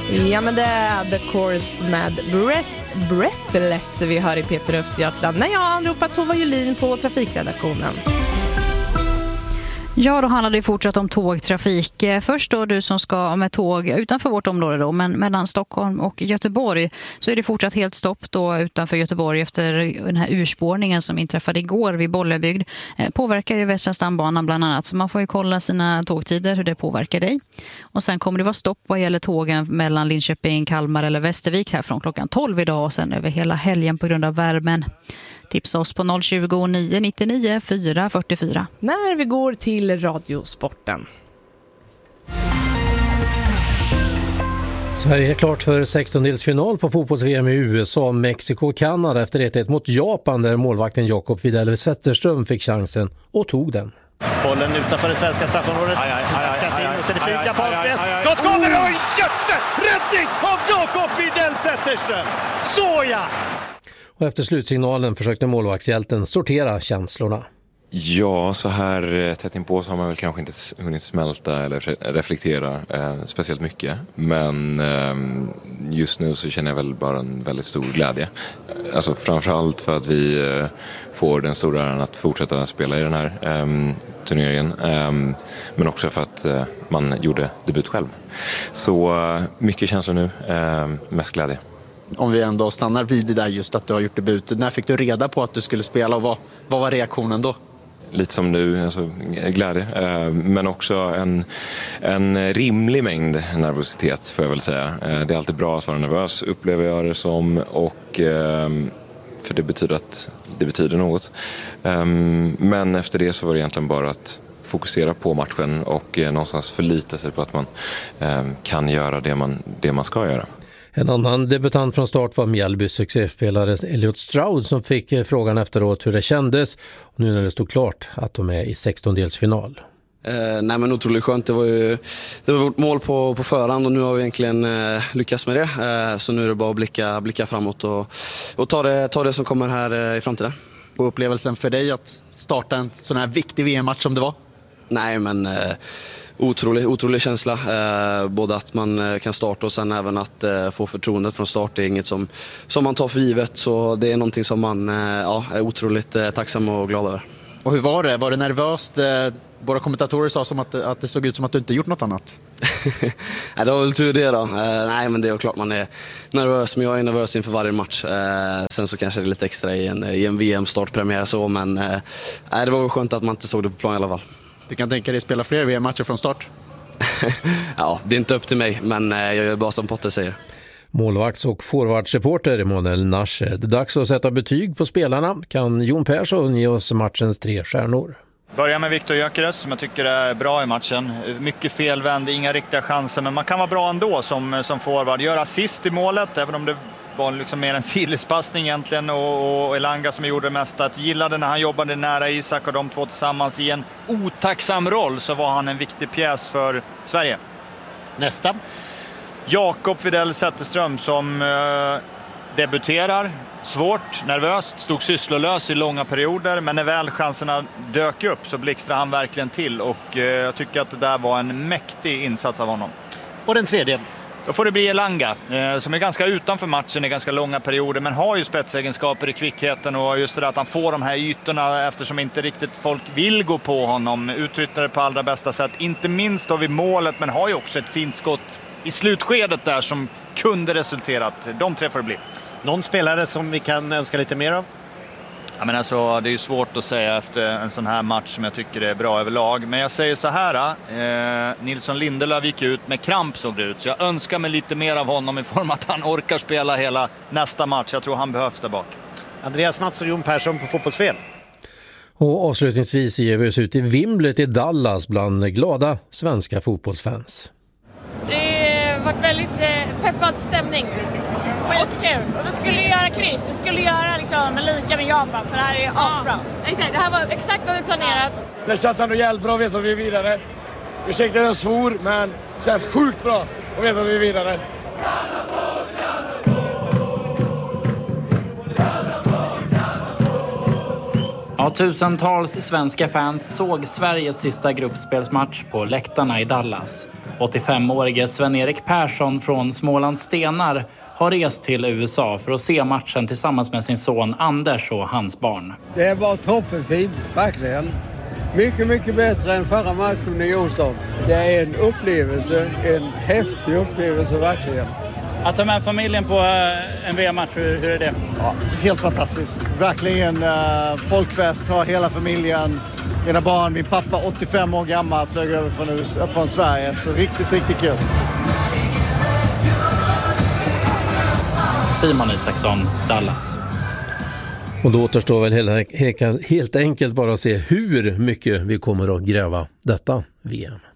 Ja, men det är The Course med Breathless vi hör i P4 Östergötland när jag anropar Tova Julin på trafikredaktionen. Ja, då handlar det fortsatt om tågtrafik. Först då du som ska med tåg utanför vårt område då, men mellan Stockholm och Göteborg så är det fortsatt helt stopp då utanför Göteborg efter den här urspårningen som inträffade igår vid Bollebygd. Påverkar ju Västra stambanan bland annat, så man får ju kolla sina tågtider hur det påverkar dig. Och sen kommer det vara stopp vad gäller tågen mellan Linköping, Kalmar eller Västervik här från klockan 12 idag och sen över hela helgen på grund av värmen. Tipsa oss på 020 999 444. När vi går till radiosporten. Sverige är klart för 16-delsfinal på fotbolls-VM i USA, Mexiko och Kanada efter 1-1 mot Japan där målvakten Jakob Widell Zetterström fick chansen och tog den. Bollen utanför det svenska straffområdet. Snackas in och så är det fint japanspel. Skott kommer och jätteräddning av Jakob Widell Zetterström. Såja! Och efter slutsignalen försökte målvaktshjälten sortera känslorna. Ja, så här tätt inpå så har man väl kanske inte hunnit smälta eller reflektera speciellt mycket. Men just nu så känner jag väl bara en väldigt stor glädje. Alltså framförallt för att vi får den stora äran att fortsätta spela i den här turneringen. Men också för att man gjorde debut själv. Så mycket känslor nu, mest glädje. Om vi ändå stannar vid det där just att du har gjort debut. När fick du reda på att du skulle spela och vad var reaktionen då? Lite som nu, alltså glädje. Men också en rimlig mängd nervositet får jag väl säga. Det är alltid bra att vara nervös, upplever jag det som. Och, för det betyder något. Men efter det så var det egentligen bara att fokusera på matchen och någonstans förlita sig på att man kan göra det man ska göra. En annan debutant från start var Mjällbys succéspelare Elliot Stroud som fick frågan efteråt hur det kändes. Och nu när det stod klart att de är i 16-delsfinal. Nej, men otroligt skönt. Det var vårt mål på förhand och nu har vi egentligen lyckats med det. Så nu är det bara att blicka framåt och ta det som kommer här i framtiden. Och upplevelsen för dig att starta en sån här viktig VM-match som det var? Nej, men otrolig känsla. Både att man kan starta och sen även att få förtroendet från start. Det är inget som man tar för givet, så det är någonting som man är otroligt tacksam och glad över. Och hur var det? Var det nervöst? Våra kommentatorer sa som att det såg ut som att du inte gjort något annat. Nej, det var väl tur det då. Nej, men det är klart man är nervös, men jag är nervös inför varje match. Sen så kanske det är lite extra i en VM-startpremiär så, men det var väl skönt att man inte såg det på plan i alla fall. Du kan tänka dig spela fler VM-matcher från start? Ja, det är inte upp till mig, men jag gör bara som Potter säger. Målvakts- och forwardsreporter Emanuel Nasche. Det är dags att sätta betyg på spelarna. Kan Jon Persson ge oss matchens 3 stjärnor? Börja med Viktor Gyökeres som jag tycker är bra i matchen. Mycket felvänd, inga riktiga chanser, men man kan vara bra ändå som forward. Gör assist i målet, även om det var liksom mer en sidledspassning egentligen, och Elanga som gjorde det mesta. Jag gillade när han jobbade nära Isak och de två tillsammans i en otacksam roll, så var han en viktig pjäs för Sverige. Nästa. Jakob Widell Zetterström som debuterar. Svårt, nervöst, stod sysslolös i långa perioder, men när väl chanserna dök upp så blixtrade han verkligen till, och jag tycker att det där var en mäktig insats av honom. Och den tredje? Då får det bli Elanga, som är ganska utanför matchen i ganska långa perioder, men har ju spetsegenskaper i kvickheten, och just det där att han får de här ytorna eftersom inte riktigt folk vill gå på honom. Utnyttjar det på allra bästa sätt, inte minst har vi målet, men har ju också ett fint skott i slutskedet där som kunde resulterat. De 3 får det bli. Någon spelare som vi kan önska lite mer av? Ja, men alltså, det är ju svårt att säga efter en sån här match som jag tycker är bra överlag. Men jag säger så här, Nilsson Lindelöf gick ut med kramp, såg det ut. Så jag önskar mig lite mer av honom i form att han orkar spela hela nästa match. Jag tror han behövs där bak. Andreas Mats och Jon Persson på Fotbollsfel. Och avslutningsvis ger vi oss ut i vimlet i Dallas bland glada svenska fotbollsfans. Det har varit väldigt peppad stämning. Skitkul. Och vi skulle göra kryss. Vi skulle göra liksom lika med Japan, för det här är asbra. Exakt, det här var exakt vad vi planerat. Det känns ändå jävligt bra att veta att vi är vidare. Ursäkta att jag svor, men det känns sjukt bra att veta att vi är vidare. Ja, tusentals svenska fans såg Sveriges sista gruppspelsmatch på läktarna i Dallas. 85-årige Sven-Erik Persson från Smålands Stenar har rest till USA för att se matchen tillsammans med sin son Anders och hans barn. Det var toppenfint, verkligen. Mycket, mycket bättre än förra matchen i Houston. Det är en upplevelse, en häftig upplevelse verkligen. Att ta med familjen på en VM-match, hur är det? Ja, helt fantastiskt. Verkligen folkfest, har hela familjen, mina barn, min pappa 85 år gammal flög över från Sverige. Så riktigt, riktigt kul. Simon Isaksson, Dallas. Och då återstår väl helt enkelt bara att se hur mycket vi kommer att gräva detta VM.